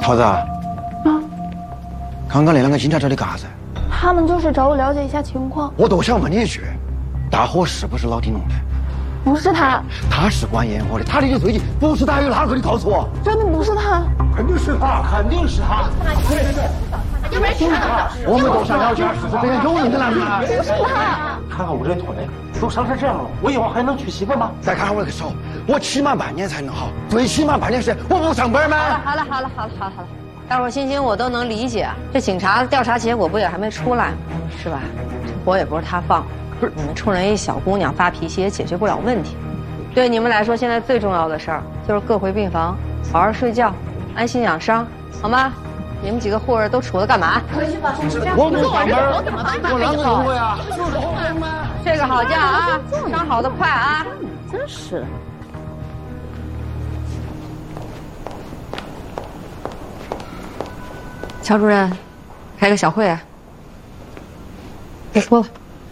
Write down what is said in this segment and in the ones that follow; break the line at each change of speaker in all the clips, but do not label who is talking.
桃子啊，刚刚那两个警察找你干啥子？
他们就是找我了解一下情况。
我都想问你一句，大火是不是老丁弄的？
不是他，
他是管烟火的，他离得最近，不是他有哪个？你告诉我。
真的不是他，
肯定是他，肯定是他。
要不然是他。
我们都想了解是不是这样有人的男人？
不是他。
看看我这腿，都伤成这样了，我以后还能娶媳妇吗？
再看看我这个手，我起码半年才能好，最起码半年时间，我不上班吗？
好了，大伙心情我都能理解。这警察的调查结果不也还没出来吗？是吧？这火也不是他放，你们冲着一小姑娘发脾气也解决不了问题。对你们来说，现在最重要的事儿就是各回病房，好好睡觉，安心养伤，好吗？你们几个护士都杵着干嘛？
回去吧。
我不上班，我啷个工作呀？
睡个好觉啊，伤好的快啊！
真是。
乔主任，开个小会啊。别说了，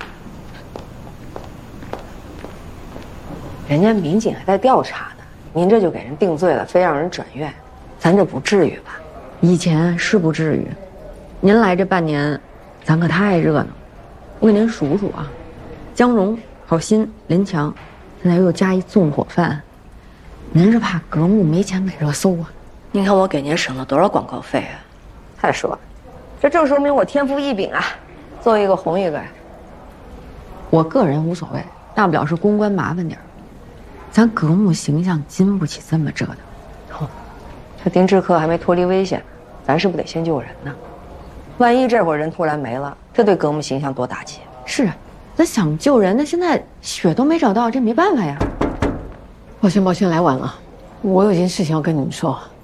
人家民警还在调查呢，您这就给人定罪了，非让人转院，咱这不至于吧？
以前是不至于，您来这半年，咱可太热闹。我给您数数啊，江荣、郝鑫、林强，现在又加一纵火犯。您是怕格木没钱买热搜啊？
您看我给您省了多少广告费啊？再说了，这正说明我天赋异禀啊，做一个红一个。
我个人无所谓，大不了是公关麻烦点儿。咱格木形象经不起这么折腾。
这丁志克还没脱离危险，咱是不是得先救人呢？万一这会儿人突然没了，这对格木形象多打击。
是啊，咱想救人，那现在血都没找到，这没办法呀。
抱歉，来晚了，我有件事情要跟你们说。